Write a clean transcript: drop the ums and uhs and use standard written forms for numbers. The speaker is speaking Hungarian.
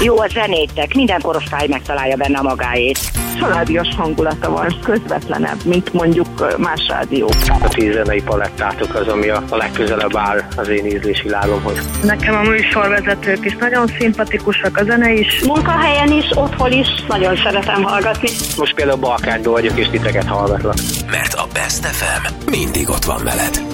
Jó a zenétek, minden korosztály megtalálja benne a magáét. Családias hangulata van, közvetlenebb, mint mondjuk más rádió. A ti zenei palettátok az, ami a legközelebb áll az én ízlésvilágomhoz. Nekem a műsorvezetők is nagyon szimpatikusak, a zene is. Munkahelyen is, otthon is nagyon szeretem hallgatni. Most például Balkányban vagyok, és titeket hallgatlak. Mert a Best FM mindig ott van veled.